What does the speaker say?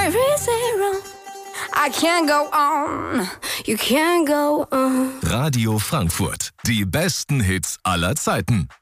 I can't go on, you can't go on. Radio Frankfurt. Die besten Hits aller Zeiten.